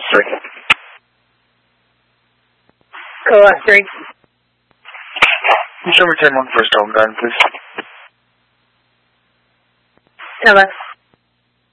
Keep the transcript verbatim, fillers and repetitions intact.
three. Go on, three. Show me ten one first home gun, please. Hello.